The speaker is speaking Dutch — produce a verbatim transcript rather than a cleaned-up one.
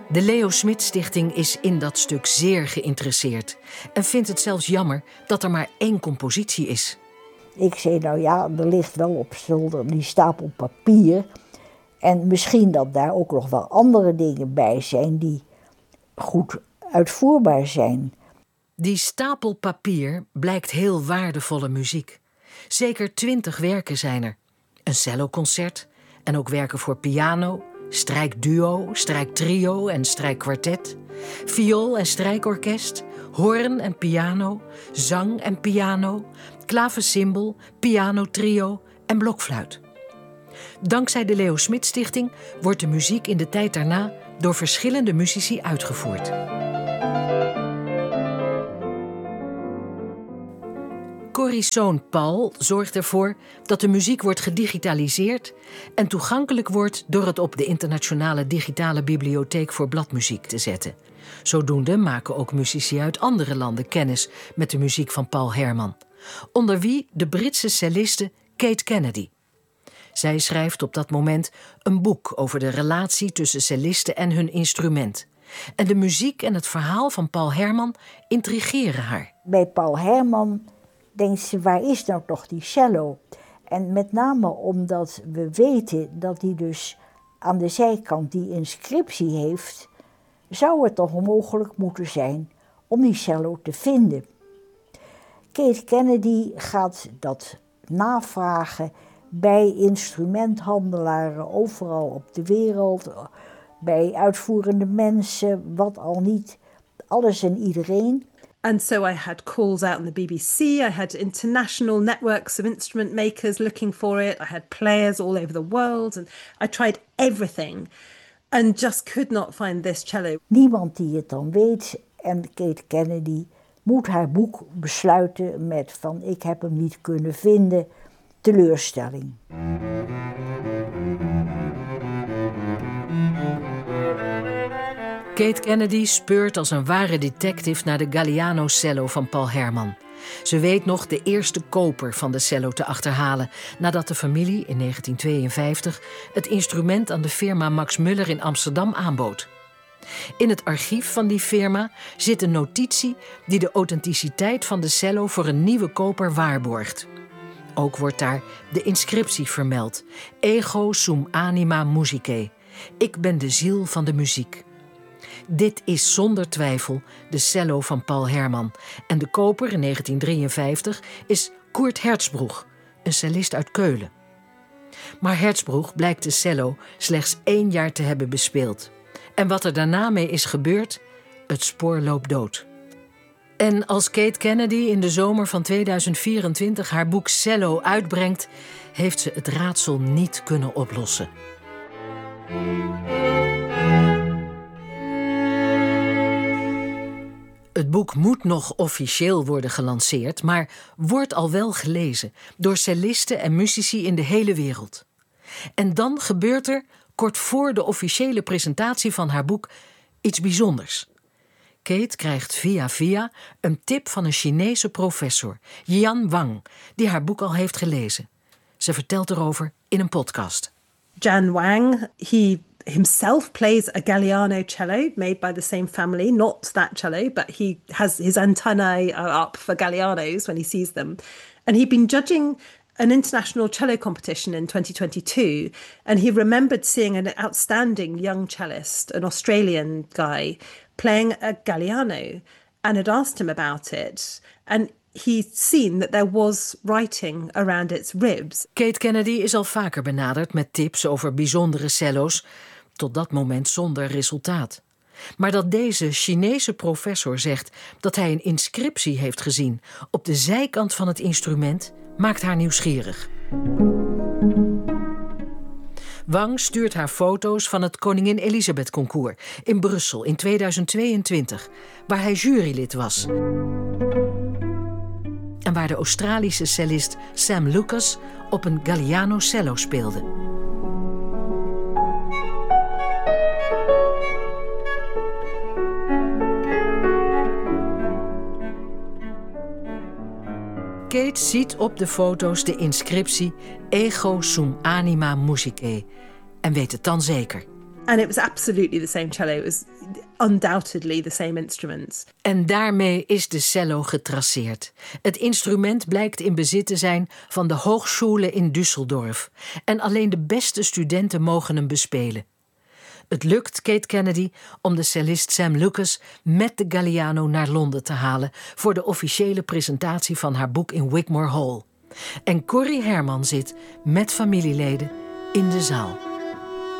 De Leo Smit Stichting is in dat stuk zeer geïnteresseerd en vindt het zelfs jammer dat er maar één compositie is. Ik zei, nou ja, er ligt wel op zolder die stapel papier. En misschien dat daar ook nog wel andere dingen bij zijn die goed uitvoerbaar zijn. Die stapel papier blijkt heel waardevolle muziek. Zeker twintig werken zijn er. Een celloconcert en ook werken voor piano, strijkduo, strijktrio en strijkkwartet, viool en strijkorkest, hoorn en piano, zang en piano, klavecimbal, pianotrio en blokfluit. Dankzij de Leo Smit Stichting wordt de muziek in de tijd daarna door verschillende muzici uitgevoerd. Corrie's zoon Paul zorgt ervoor dat de muziek wordt gedigitaliseerd en toegankelijk wordt door het op de Internationale Digitale Bibliotheek voor Bladmuziek te zetten. Zodoende maken ook muzici uit andere landen kennis met de muziek van Paul Herman. Onder wie de Britse celliste Kate Kennedy. Zij schrijft op dat moment een boek over de relatie tussen cellisten en hun instrument. En de muziek en het verhaal van Paul Herman intrigeren haar. Bij Paul Herman denkt ze, waar is nou toch die cello? En met name omdat we weten dat hij dus aan de zijkant die inscriptie heeft, zou het toch onmogelijk moeten zijn om die cello te vinden. Kate Kennedy gaat dat navragen bij instrumenthandelaren overal op de wereld, bij uitvoerende mensen, wat al niet, alles en iedereen. And so I had calls out on the B B C, I had international networks of instrument makers looking for it, I had players all over the world, and I tried everything and just could not find this cello. Niemand die het dan weet en Kate Kennedy moet haar boek besluiten met van ik heb hem niet kunnen vinden, teleurstelling. Kate Kennedy speurt als een ware detective naar de Galliano cello van Paul Herman. Ze weet nog de eerste koper van de cello te achterhalen, nadat de familie in negentien tweeënvijftig het instrument aan de firma Max Muller in Amsterdam aanbood. In het archief van die firma zit een notitie die de authenticiteit van de cello voor een nieuwe koper waarborgt. Ook wordt daar de inscriptie vermeld: Ego sum anima musicae. Ik ben de ziel van de muziek. Dit is zonder twijfel de cello van Paul Herman. En de koper in negentien drieënvijftig is Kurt Herzbruch, een cellist uit Keulen. Maar Herzbruch blijkt de cello slechts één jaar te hebben bespeeld. En wat er daarna mee is gebeurd, het spoor loopt dood. En als Kate Kennedy in de zomer van tweeduizend vierentwintig haar boek Cello uitbrengt, heeft ze het raadsel niet kunnen oplossen. Het boek moet nog officieel worden gelanceerd, maar wordt al wel gelezen door cellisten en muzici in de hele wereld. En dan gebeurt er, kort voor de officiële presentatie van haar boek, iets bijzonders. Kate krijgt via via een tip van een Chinese professor, Jian Wang, die haar boek al heeft gelezen. Ze vertelt erover in een podcast. Jian Wang, he himself plays a Galliano cello made by the same family, not that cello, but he has his antennae are up for Gallianos when he sees them. And he'd been judging an international cello competition in twenty twenty-two, and he remembered seeing an outstanding young cellist, an Australian guy, playing a Galliano, and had asked him about it. And he'd seen that there was writing around its ribs. Kate Kennedy is al vaker benaderd met tips over bijzondere cello's, tot dat moment zonder resultaat. Maar dat deze Chinese professor zegt dat hij een inscriptie heeft gezien op de zijkant van het instrument, maakt haar nieuwsgierig. Wang stuurt haar foto's van het Koningin Elisabeth Concours in Brussel in tweeduizend tweeëntwintig, waar hij jurylid was. En waar de Australische cellist Sam Lucas op een Galliano cello speelde. Kate ziet op de foto's de inscriptie Ego sum anima musicae en weet het dan zeker. And it was absolutely the same cello. It was undoubtedly the same instrument. En daarmee is de cello getraceerd. Het instrument blijkt in bezit te zijn van de Hochschule in Düsseldorf. En alleen de beste studenten mogen hem bespelen. Het lukt Kate Kennedy om de cellist Sam Lucas met de Galliano naar Londen te halen voor de officiële presentatie van haar boek in Wigmore Hall. En Corrie Herman zit met familieleden in de zaal.